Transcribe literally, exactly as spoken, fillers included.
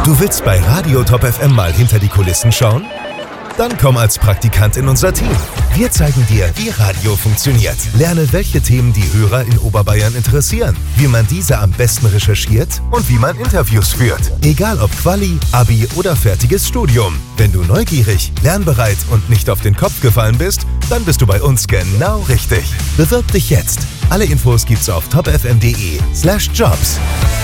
Du willst bei Radio Top F M mal hinter die Kulissen schauen? Dann komm als Praktikant in unser Team. Wir zeigen dir, wie Radio funktioniert. Lerne, welche Themen die Hörer in Oberbayern interessieren, wie man diese am besten recherchiert und wie man Interviews führt. Egal ob Quali, Abi oder fertiges Studium. Wenn du neugierig, lernbereit und nicht auf den Kopf gefallen bist, dann bist du bei uns genau richtig. Bewirb dich jetzt. Alle Infos gibt's auf topfm.de slash jobs.